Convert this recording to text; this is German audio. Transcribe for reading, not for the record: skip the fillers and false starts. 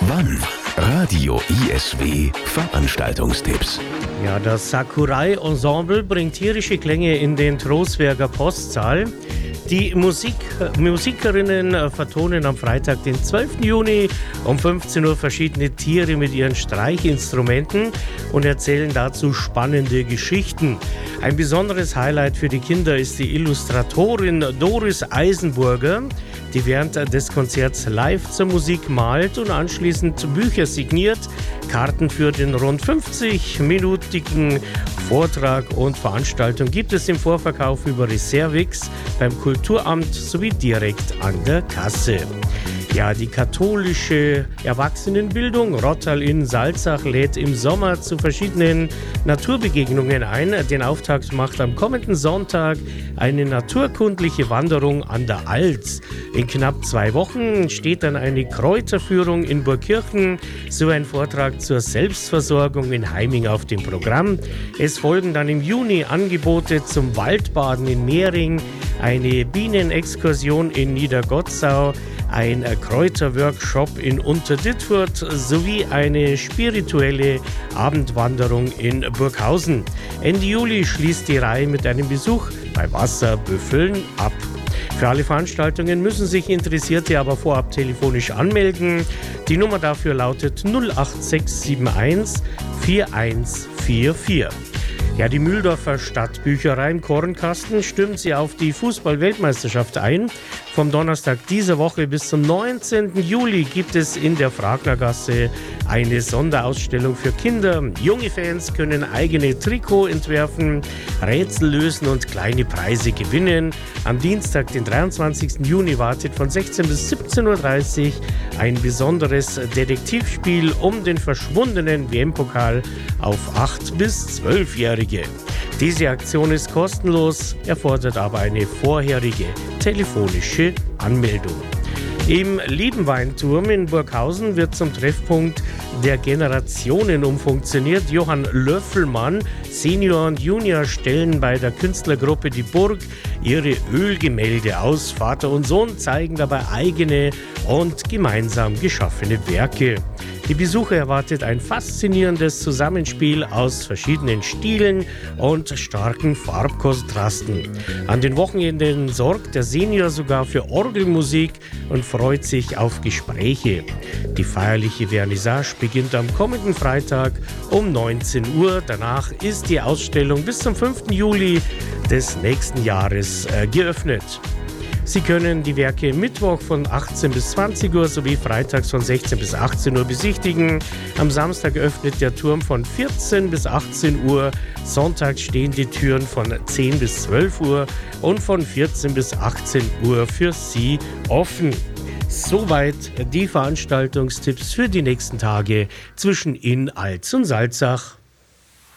Wann? Radio ISW Veranstaltungstipps. Ja, das Sakurai-Ensemble bringt tierische Klänge in den Trostberger Postsaal. Die Musikerinnen vertonen am Freitag, den 12. Juni um 15 Uhr verschiedene Tiere mit ihren Streichinstrumenten und erzählen dazu spannende Geschichten. Ein besonderes Highlight für die Kinder ist die Illustratorin Doris Eisenburger, die während des Konzerts live zur Musik malt und anschließend Bücher signiert. Karten für den rund 50-minütigen Vortrag und Veranstaltung gibt es im Vorverkauf über Reservix beim Kulturamt sowie direkt an der Kasse. Ja, die katholische Erwachsenenbildung Rottal in Salzach lädt im Sommer zu verschiedenen Naturbegegnungen ein. Den Auftakt macht am kommenden Sonntag eine naturkundliche Wanderung an der Alz. In knapp 2 Wochen steht dann eine Kräuterführung in Burgkirchen sowie ein Vortrag zur Selbstversorgung in Heiming auf dem Programm. Es folgen dann im Juni Angebote zum Waldbaden in Mehring, eine Bienenexkursion in Niedergotzau, ein Kräuterworkshop in Unterdittfurt sowie eine spirituelle Abendwanderung in Burghausen. Ende Juli schließt die Reihe mit einem Besuch bei Wasserbüffeln ab. Für alle Veranstaltungen müssen sich Interessierte aber vorab telefonisch anmelden. Die Nummer dafür lautet 08671 4144. Ja, die Mühldorfer Stadtbücherei im Kornkasten stimmt sie auf die Fußball-Weltmeisterschaft ein. Vom Donnerstag dieser Woche bis zum 19. Juli gibt es in der Fragnergasse eine Sonderausstellung für Kinder. Junge Fans können eigene Trikot entwerfen, Rätsel lösen und kleine Preise gewinnen. Am Dienstag, den 23. Juni, wartet von 16 bis 17.30 Uhr ein besonderes Detektivspiel um den verschwundenen WM-Pokal auf 8- bis 12-Jährige. Diese Aktion ist kostenlos, erfordert aber eine vorherige telefonische Anmeldung. Im Liebenweinturm in Burghausen wird zum Treffpunkt der Generationen umfunktioniert. Johann Löffelmann, Senior und Junior, stellen bei der Künstlergruppe Die Burg ihre Ölgemälde aus. Vater und Sohn zeigen dabei eigene und gemeinsam geschaffene Werke. Die Besucher erwartet ein faszinierendes Zusammenspiel aus verschiedenen Stilen und starken Farbkontrasten. An den Wochenenden sorgt der Senior sogar für Orgelmusik und freut sich auf Gespräche. Die feierliche Vernissage beginnt am kommenden Freitag um 19 Uhr. Danach ist die Ausstellung bis zum 5. Juli des nächsten Jahres geöffnet. Sie können die Werke Mittwoch von 18 bis 20 Uhr sowie freitags von 16 bis 18 Uhr besichtigen. Am Samstag öffnet der Turm von 14 bis 18 Uhr. Sonntags stehen die Türen von 10 bis 12 Uhr und von 14 bis 18 Uhr für Sie offen. Soweit die Veranstaltungstipps für die nächsten Tage zwischen Inn, Alz und Salzach.